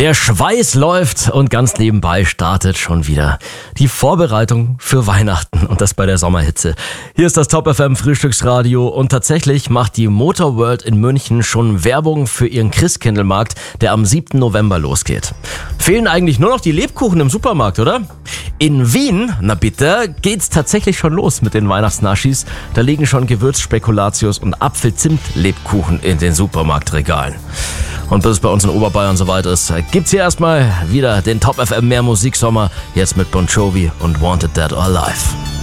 Der Schweiß läuft und ganz nebenbei startet schon wieder die Vorbereitung für Weihnachten und das bei der Sommerhitze. Hier ist das Top FM Frühstücksradio und tatsächlich macht die Motor World in München schon Werbung für ihren Christkindlmarkt, der am 7. November losgeht. Fehlen eigentlich nur noch die Lebkuchen im Supermarkt, oder? In Wien, na bitte, geht's tatsächlich schon los mit den Weihnachtsnaschis. Da liegen schon Gewürzspekulatius und Apfel-Zimt-Lebkuchen in den Supermarktregalen. Und bis es bei uns in Oberbayern soweit ist, gibt's hier erstmal wieder den Top FM Mehr Musiksommer, jetzt mit Bon Jovi und Wanted Dead or Alive.